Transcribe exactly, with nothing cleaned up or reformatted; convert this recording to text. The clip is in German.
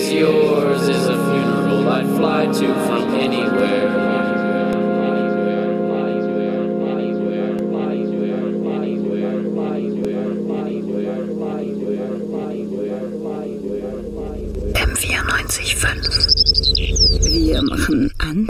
Yours is a funeral I'd fly to from anywhere. M vierundneunzig Komma fünf. Wir machen an.